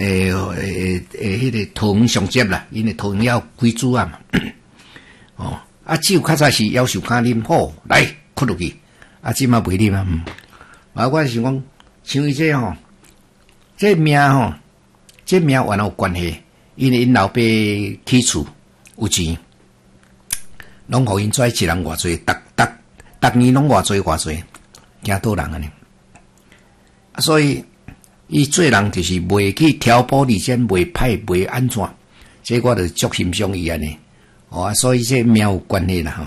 迄个桃园上接啦，因为桃园要贵珠啊嘛。哦，酒较早是要求较啉好，来哭落去，即嘛袂啉啊。我想讲，像伊这吼，这命吼，这命原来有关系，因为因老爸起厝有钱，拢互因做一人偌济，逐年拢偌济，惊倒人安尼。所以伊做人就是袂去挑拨离间，袂歹，袂安怎，这我就足欣赏伊安尼。所以这命有关系啦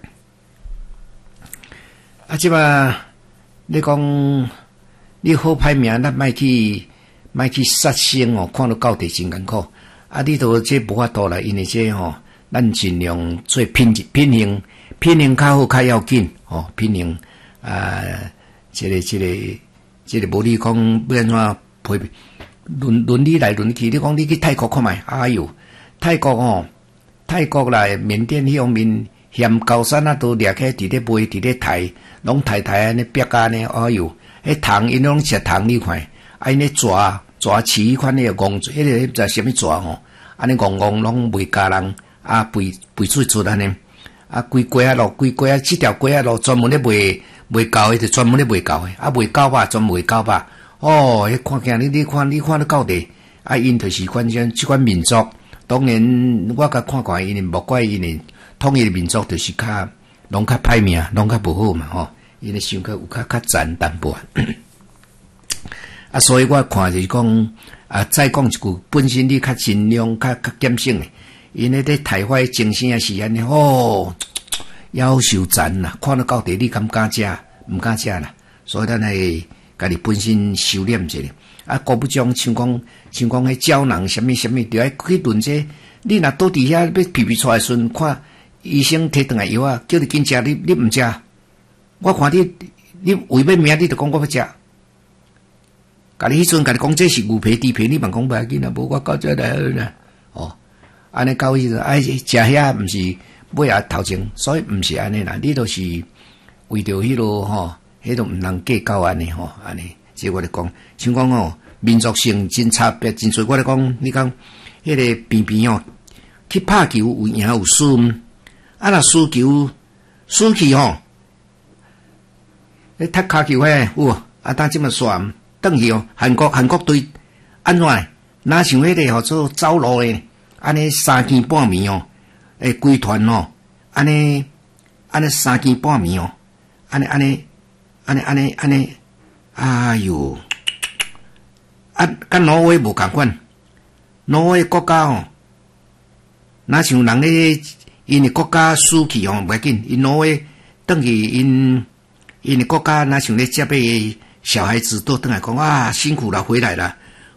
吼。即嘛你讲你好歹命，咱莫去杀生哦，看到到底真艰苦。你都这无法度啦，因为这吼，咱尽量做品行较好较要紧哦，品行这个无你讲要安怎配伦理来伦去，你讲你去泰国看觅，哎哟，泰国来缅甸迄方面咸高山都掠起伫咧卖，伫咧抬，拢抬安尼逼安尼，哎哟，迄糖因拢食糖你看，因咧蛇饲款迄个戆，迄个知啥物蛇吼，安尼戆拢袂加人，肥出安尼，规街即条街路专门咧卖狗的，就专门咧卖狗的，卖狗肉专门卖狗肉。迄看见你看到到底，因就是即款民族。当然，我甲看看，因为莫怪因为统一的民族就是拢较歹命，拢较无好嘛吼。因为想有较残淡薄。所以我看就是讲，再讲一句，本身你较尽量较减省诶，因为咧台湾精神也是安尼，夭寿残啦，看到底你敢敢食，毋敢食啦。所以咱会家己本身收敛一下。国不将像讲迄胶囊什么，就爱去论这。你若倒伫遐要皮出来时阵，看医生摕转来药叫你紧食，你毋食。我看你为咩命，你就讲我要食。家己迄阵家己讲这是牛皮猪皮，你莫讲袂要紧啦，无我到这来啦。安尼到迄阵食遐毋是尾仔头前，所以毋是安尼啦。你都是为着迄落迄都毋能计较安尼安尼。即我咧讲，像讲民族性真差别真多。我咧讲，你讲迄个边去拍球有赢有输，若输球输去你踢骹球当即么算转去韩国队安怎？哪像迄个做走路诶，安尼3更半暝规团安尼3更半暝安尼。哎哟，甲挪威无共款，挪威国家哪像人咧，因诶国家输去袂要紧，因挪威转去因诶国家哪像咧接迄小孩子都转来讲辛苦了回来了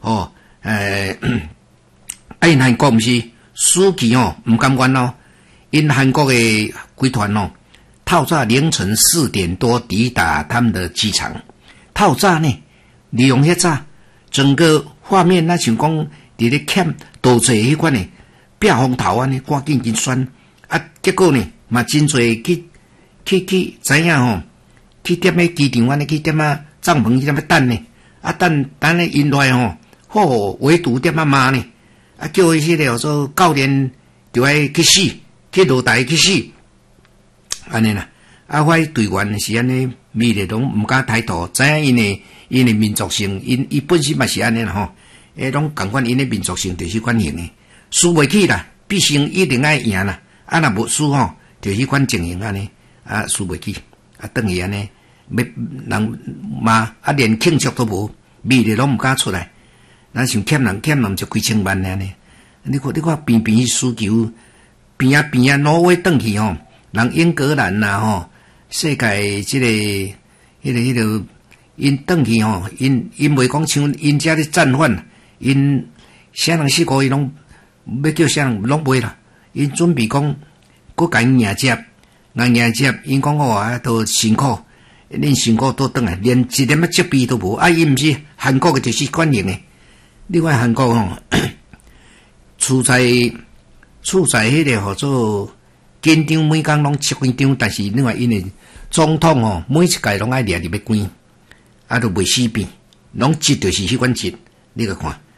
因韩国毋是输去毋甘愿因韩国诶规团透早凌晨4点多抵达他们的机场。透早呢，利用迄早整个画面，那像讲伫咧欠倒坐迄款呢，避风头安尼，赶紧选结果呢嘛真侪去知影去踮咧机场安尼，去踮帐篷去踮咧等呢，等咧因来唯独踮骂呢，叫迄个做教练就爱去死，去落台去死，安尼啦。我队员是安尼，美丽拢毋敢抬头，知影因诶民族性，伊本身嘛是安尼啦拢共款因诶民族性就是款型诶，输袂起啦，必胜一定爱赢啦，若无输就是款情形安尼，输袂起，转去安尼，要人嘛连庆祝都无，美丽拢毋敢出来，咱像欠人就几千万安尼，你看边输球，边啊挪威转去人英格兰啦世界即个迄个因转去因袂讲像因遮咧战犯，因啥人死过伊拢要叫啥人拢袂啦，因准备讲佮甲因迎接，因讲都辛苦，恁辛苦倒转来，连一点责备都无，伊毋是韩国嘅就是管型诶，你看韩国处在迄个做紧张，每工拢7分钟，但是另外因为总统每一届拢爱掠入要关，都袂死变，拢急就是迄款急，你去看。